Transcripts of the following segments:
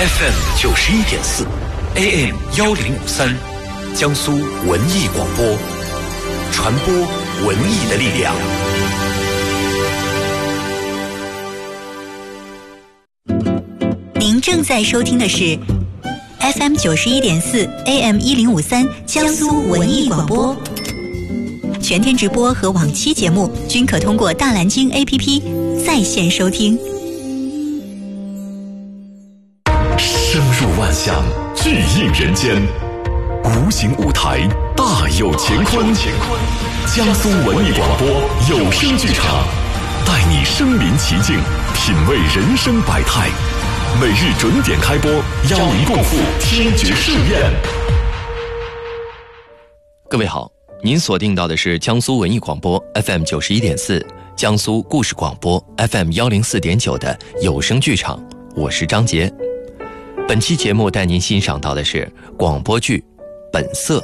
FM 91.4 AM 1053，江苏文艺广播，传播文艺的力量。 您正在收听的是 FM 91.4 AM 1053江苏文艺广播。全天直播和往期节目均可通过大蓝鲸 APP 在线收听。 声入万象，巨映人间，无形舞台大有乾坤。江苏文艺广播有声剧场，带你身临其境，品味人生百态。每日准点开播，邀您共赴听觉盛宴。 各位好，您锁定到的是江苏文艺广播 FM 91.4，江苏故事广播 FM 104.9的有声剧场，我是张杰。本期节目带您欣赏到的是广播剧《本色》。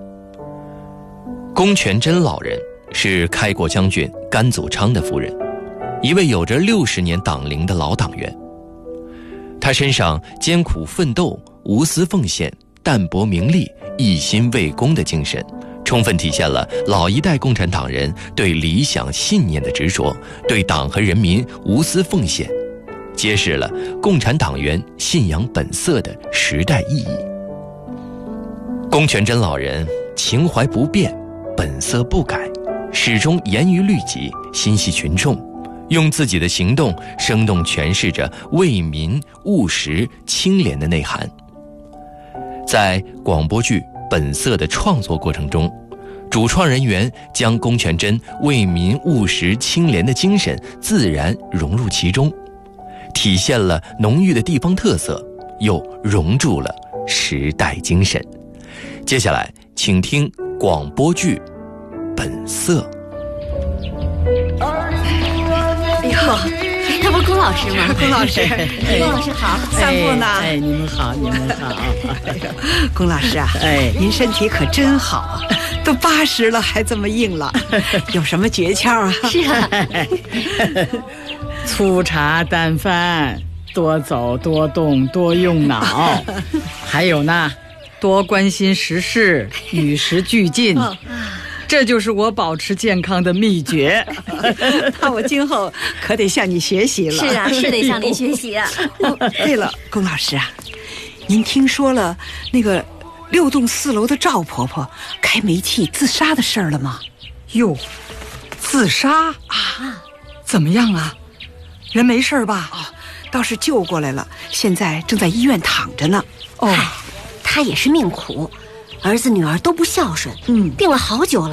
龚全珍老人是开国将军甘祖昌的夫人，一位有着60年党龄的老党员。他身上艰苦奋斗、无私奉献、淡泊名利、一心为公的精神，充分体现了老一代共产党人对理想信念的执着，对党和人民无私奉献，揭示了共产党员信仰本色的时代意义。龚全珍老人情怀不变，本色不改，始终严于律己，心系群众，用自己的行动生动诠释着为民务实清廉的内涵。在广播剧《本色》的创作过程中，主创人员将龚全珍为民务实清廉的精神自然融入其中，体现了浓郁的地方特色，又融入了时代精神。接下来请听广播剧《本色》。 哎呦，那不龚老师吗？ 龚老师， 龚老师好， 散步呢？ 哎，你们好，你们好。 龚老师啊，您身体可真好啊，都80了还这么硬朗，有什么诀窍啊？ 是啊， 粗茶淡饭，多走多动多用脑，还有呢，多关心时事，与时俱进。这就是我保持健康的秘诀。 那我今后可得向你学习了。 是啊，是得向您学习啊。 对了，龚老师啊，您听说了那个6栋4楼的赵婆婆开煤气自杀的事儿了吗？ 哟，自杀啊？怎么样啊？人没事吧？ 倒是救过来了，现在正在医院躺着呢。 她也是命苦，儿子女儿都不孝顺，病了好久了。